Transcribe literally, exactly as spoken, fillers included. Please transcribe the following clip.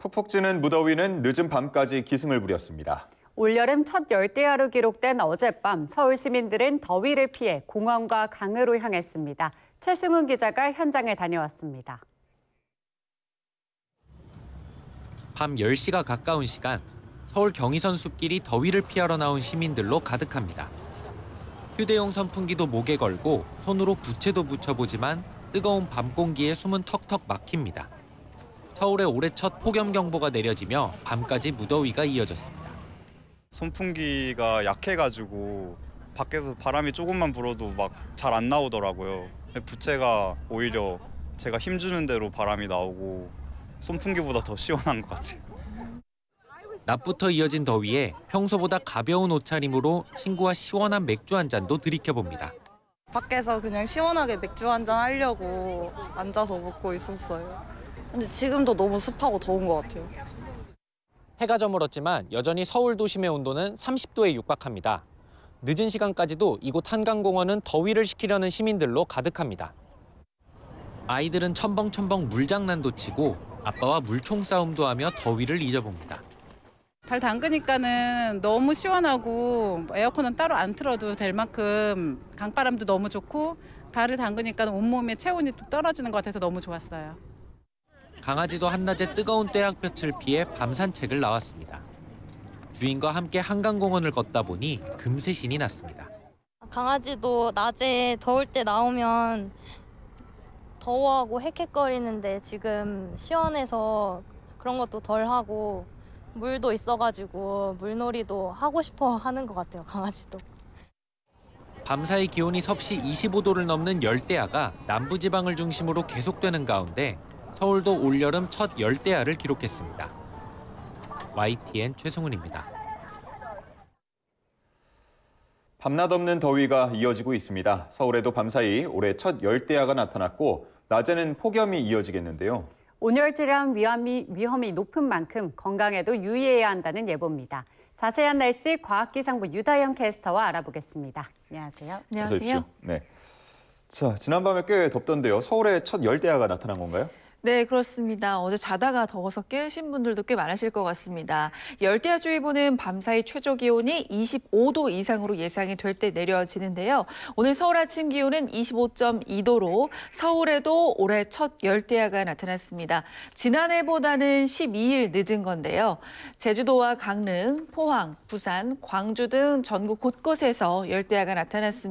푹푹 찌는 무더위는 늦은 밤까지 기승을 부렸습니다. 올여름 첫 열대야로 기록된 어젯밤 서울 시민들은 더위를 피해 공원과 강으로 향했습니다. 최승훈 기자가 현장에 다녀왔습니다. 밤 열 시가 가까운 시간, 서울 경의선 숲길이 더위를 피하러 나온 시민들로 가득합니다. 휴대용 선풍기도 목에 걸고 손으로 부채도 붙여보지만 뜨거운 밤 공기에 숨은 턱턱 막힙니다. 서울에 올해 첫 폭염경보가 내려지며 밤까지 무더위가 이어졌습니다. 선풍기가 약해가지고 밖에서 바람이 조금만 불어도 막 잘 안 나오더라고요. 부채가 오히려 제가 힘주는 대로 바람이 나오고 선풍기보다 더 시원한 것 같아요. 낮부터 이어진 더위에 평소보다 가벼운 옷차림으로 친구와 시원한 맥주 한 잔도 들이켜봅니다. 밖에서 그냥 시원하게 맥주 한 잔 하려고 앉아서 먹고 있었어요. 근데 지금도 너무 습하고 더운 것 같아요. 해가 저물었지만 여전히 서울 도심의 온도는 삼십 도에 육박합니다. 늦은 시간까지도 이곳 한강공원은 더위를 식히려는 시민들로 가득합니다. 아이들은 첨벙첨벙 물장난도 치고 아빠와 물총 싸움도 하며 더위를 잊어봅니다. 발 담그니까는 너무 시원하고 에어컨은 따로 안 틀어도 될 만큼 강바람도 너무 좋고 발을 담그니까 온몸에 체온이 또 떨어지는 것 같아서 너무 좋았어요. 강아지도 한낮에 뜨거운 떼약볕을 피해 밤 산책을 나왔습니다. 주인과 함께 한강공원을 걷다 보니 금세 신이 났습니다. 강아지도 낮에 더울 때 나오면 더워하고 헥헥거리는데 지금 시원해서 그런 것도 덜 하고 물도 있어가지고 물놀이도 하고 싶어 하는 것 같아요, 강아지도. 밤사이 기온이 섭씨 이십오 도를 넘는 열대야가 남부지방을 중심으로 계속되는 가운데 서울도 올여름 첫 열대야를 기록했습니다. 와이티엔 최승훈입니다. 밤낮 없는 더위가 이어지고 있습니다. 서울에도 밤사이 올해 첫 열대야가 나타났고 낮에는 폭염이 이어지겠는데요. 온열질환 위험이, 위험이 높은 만큼 건강에도 유의해야 한다는 예보입니다. 자세한 날씨 과학기상부 유다영 캐스터와 알아보겠습니다. 안녕하세요. 안녕하세요. 네. 자, 지난밤에 꽤 덥던데요. 서울에 첫 열대야가 나타난 건가요? 네, 그렇습니다. 어제 자다가 더워서 깨신 분들도 꽤 많으실 것 같습니다. 열대야주의보는 밤사이 최저 기온이 이십오 도 이상으로 예상이 될 때 내려지는데요. 오늘 서울 아침 기온은 이십오 점 이 도로 서울에도 올해 첫 열대야가 나타났습니다. 지난해보다는 십이 일 늦은 건데요. 제주도와 강릉, 포항, 부산, 광주 등 전국 곳곳에서 열대야가 나타났습니다.